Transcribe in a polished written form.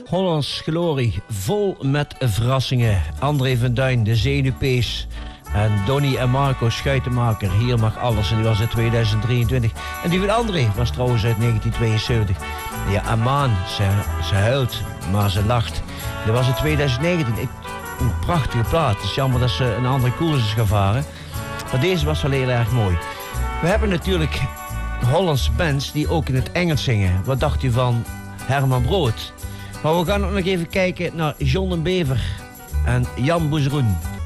Hollands Glorie, vol met verrassingen. André van Duin, de Zenuwpees. En Donny en Marco, Schuitenmaker. Hier mag alles. En die was in 2023. En die van André was trouwens uit 1972. Ja, Amaan, ze huilt, maar ze lacht. Dat was in 2019. Een prachtige plaat. Het is jammer dat ze een andere koers is gevaren. Maar deze was wel heel erg mooi. We hebben natuurlijk Hollandse bands die ook in het Engels zingen. Wat dacht u van Herman Brood? Maar we gaan ook nog even kijken naar John de Bever en Jan Boezroen.